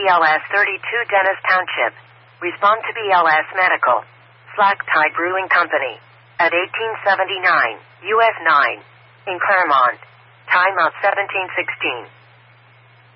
BLS 32 Dennis Township. Respond to BLS Medical. Slack Tide Brewing Company. At 1879, US 9. In Claremont. Time of 1716.